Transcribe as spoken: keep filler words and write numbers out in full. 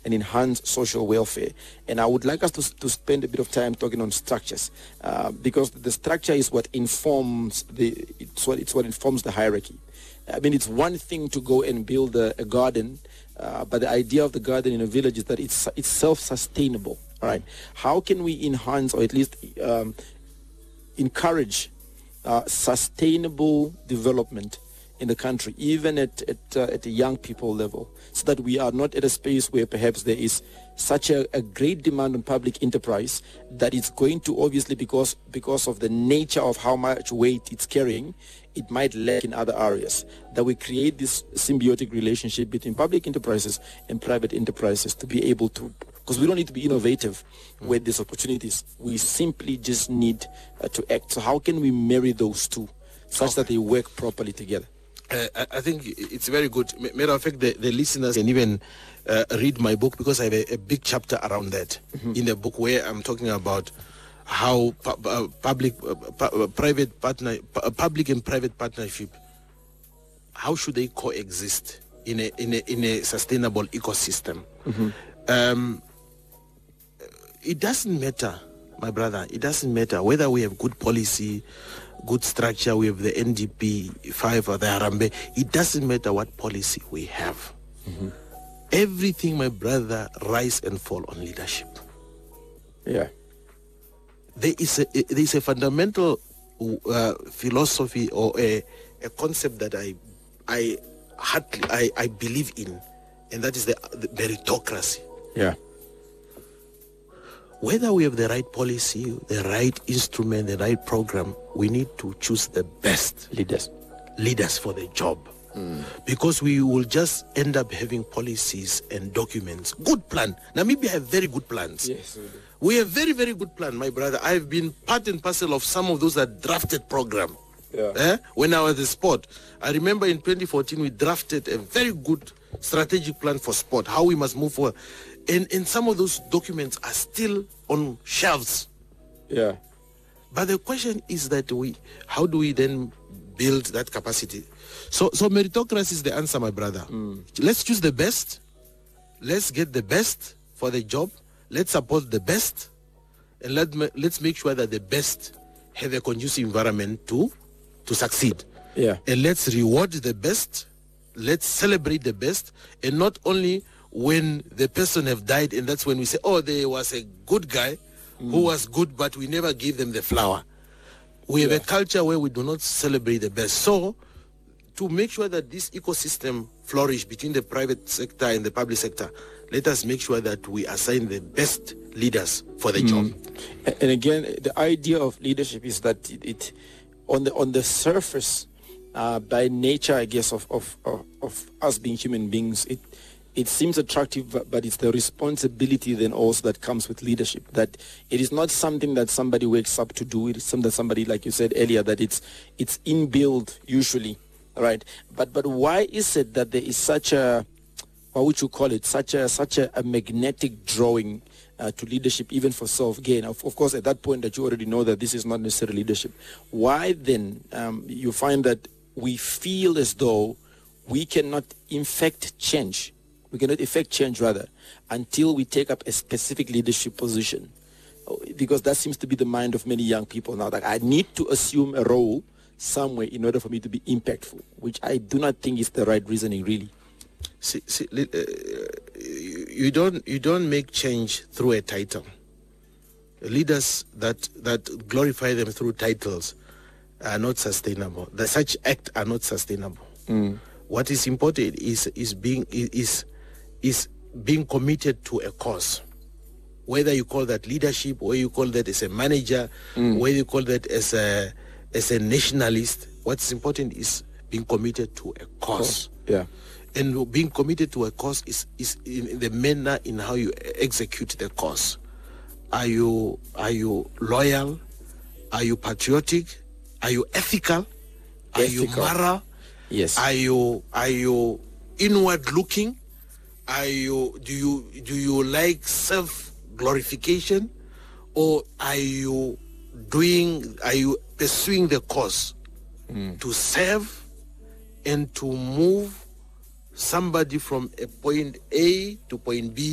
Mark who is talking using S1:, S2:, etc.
S1: and enhance social welfare. And I would like us to, to spend a bit of time talking on structures, uh, because the structure is what informs the it's what it's what informs the hierarchy. I mean, it's one thing to go and build a, a garden, uh, but the idea of the garden in a village is that it's it's self-sustainable. All right, how can we enhance or at least um, encourage uh, sustainable development in the country, even at at, uh, at a young people level, so that we are not at a space where perhaps there is such a, a great demand on public enterprise that it's going to, obviously, because because of the nature of how much weight it's carrying, it might lack in other areas, that we create this symbiotic relationship between public enterprises and private enterprises to be able to, because we don't need to be innovative mm. where there's opportunities. We simply just need uh, to act. So how can we marry those two such okay. that they work properly together?
S2: Uh, I think it's very good. Matter of fact, the, the listeners can even uh, read my book, because I have a, a big chapter around that mm-hmm. in the book, where I'm talking about how pu- uh, public, uh, pu- uh, private partner, pu- public and private partnership, how should they coexist in a in a in a sustainable ecosystem? Mm-hmm. Um, it doesn't matter, my brother. It doesn't matter whether we have good policy, good structure, we have the N D P five or the Harambee. It doesn't matter what policy we have. Mm-hmm. Everything, my brother, rise and fall on leadership.
S1: Yeah.
S2: There is a there is a fundamental uh, philosophy or a, a concept that I I hardly, I I believe in, and that is the, the meritocracy.
S1: Yeah.
S2: Whether we have the right policy, the right instrument, the right program, we need to choose the best
S1: leaders,
S2: leaders for the job. Mm. Because we will just end up having policies and documents. Good plan. Namibia have very good plans.
S1: Yes, we do.
S2: We have very, very good plan, my brother. I've been part and parcel of some of those that drafted program.
S1: Yeah.
S2: Eh? When I was in sport, I remember in twenty fourteen we drafted a very good strategic plan for sport, how we must move forward. And, and some of those documents are still on shelves.
S1: Yeah.
S2: But the question is that we, how do we then build that capacity? So, so meritocracy is the answer, my brother. Mm. Let's choose the best. Let's get the best for the job. Let's support the best. And let me, let's make sure that the best have a conducive environment to, to succeed.
S1: Yeah.
S2: And let's reward the best. Let's celebrate the best. And not only when the person have died, and that's when we say, oh, there was a good guy mm. who was good, but we never gave them the flower. We have yeah. a culture where we do not celebrate the best. So, to make sure that this ecosystem flourish between the private sector and the public sector, let us make sure that we assign the best leaders for the mm.
S1: job. And again, the idea of leadership is that it, it on the on the surface, uh, by nature, I guess, of, of, of, of us being human beings, it it seems attractive, but it's the responsibility then also that comes with leadership. That it is not something that somebody wakes up to do. It is something that somebody, like you said earlier, that it's it's inbuilt usually, right? But but why is it that there is such a, what would you call it, such a such a, a magnetic drawing uh, to leadership, even for self-gain? Of, of course, at that point that you already know that this is not necessarily leadership. Why then um, you find that we feel as though we cannot infect change? We cannot effect change, rather, until we take up a specific leadership position. Because that seems to be the mind of many young people now. That I need to assume a role somewhere in order for me to be impactful, which I do not think is the right reasoning, really.
S2: See, see, uh, you don't you don't make change through a title. Leaders that that glorify them through titles are not sustainable. The such act are not sustainable. Mm. What is important is is being is is being committed to a cause. Whether you call that leadership, whether you call that as a manager, mm. whether you call that as a as a nationalist, what's important is being committed to a cause.
S1: Yeah.
S2: And being committed to a cause is, is in the manner in how you execute the cause. Are you are you loyal? Are you patriotic? Are you ethical? Are ethical. you moral?
S1: Yes.
S2: Are you are you inward looking? Are you do you do you like self glorification, or are you doing are you pursuing the cause mm. to serve and to move somebody from a point A to point B